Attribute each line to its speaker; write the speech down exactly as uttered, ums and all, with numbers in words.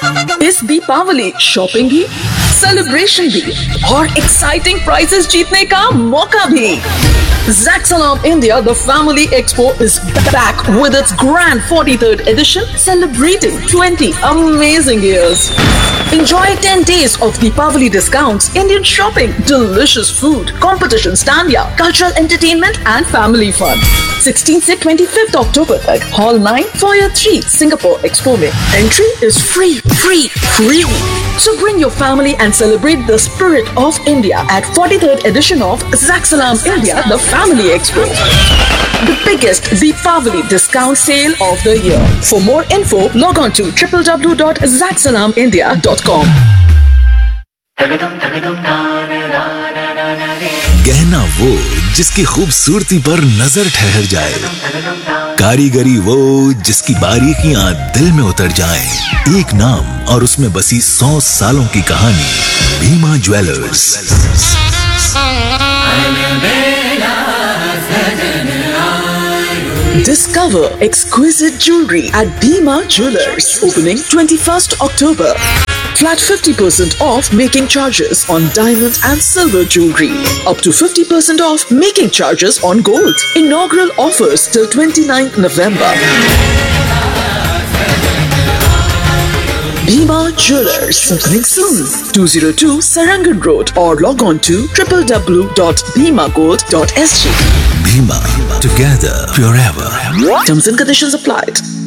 Speaker 1: इस दीपावली शॉपिंग भी, सेलिब्रेशन भी और एक्साइटिंग प्राइजेस जीतने का मौका भी। Zaxalam India, the Family Expo, is back with its grand forty-third edition, celebrating twenty amazing years. Enjoy ten days of Deepavali discounts, Indian shopping, delicious food, competition standya, cultural entertainment and family fun. sixteenth से twenty-fifth October तक, Hall nine, Foyer three, Singapore Expo में. Entry is free, free, free. So bring your family and celebrate the spirit of India at forty-third edition of Zaxalam India, the Family Expo. The biggest Deepavali discount sale of the year. For more info, log on to w w w dot zaxalam india dot com.
Speaker 2: गहना वो जिसकी खूबसूरती पर नजर ठहर जाए, कारीगरी वो जिसकी बारीकियां दिल में उतर जाएं। एक नाम और उसमें बसी सौ सालों की कहानी, Bhima jewellers.
Speaker 1: Discover exquisite jewelry at Bhima Jewelers. Opening twenty-first October. Flat fifty percent off making charges on diamond and silver jewelry. Up to fifty percent off making charges on gold. Inaugural offers till twenty-ninth November. Bhima Jewelers, opening soon. two oh two Sarangan Road or log on to w w w dot bhima gold dot s g.
Speaker 2: Bhima, together forever.
Speaker 1: Terms and conditions applied.